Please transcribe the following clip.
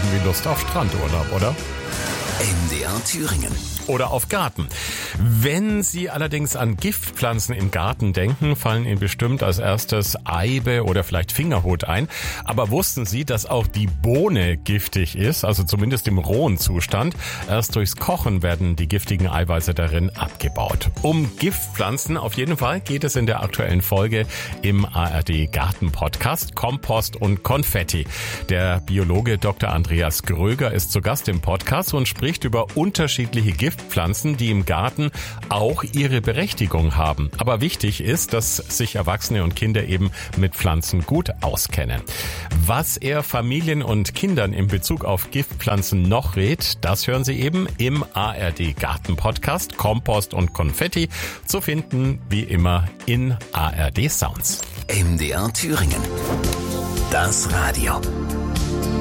irgendwie Lust auf Strandurlaub, oder? MDR Thüringen. Oder auf Garten. Wenn Sie allerdings an Giftpflanzen im Garten denken, fallen Ihnen bestimmt als erstes Eibe oder vielleicht Fingerhut ein. Aber wussten Sie, dass auch die Bohne giftig ist, also zumindest im rohen Zustand? Erst durchs Kochen werden die giftigen Eiweiße darin abgebaut. Um Giftpflanzen auf jeden Fall geht es in der aktuellen Folge im ARD Garten Podcast Kompost und Konfetti. Der Biologe Dr. Andreas Gröger ist zu Gast im Podcast und spricht über unterschiedliche Giftpflanzen, die im Garten auch ihre Berechtigung haben. Aber wichtig ist, dass sich Erwachsene und Kinder eben mit Pflanzen gut auskennen. Was er Familien und Kindern in Bezug auf Giftpflanzen noch rät, das hören Sie eben im ARD Garten Podcast Kompost und Konfetti, zu finden wie immer in ARD Sounds. MDR Thüringen. Das Radio.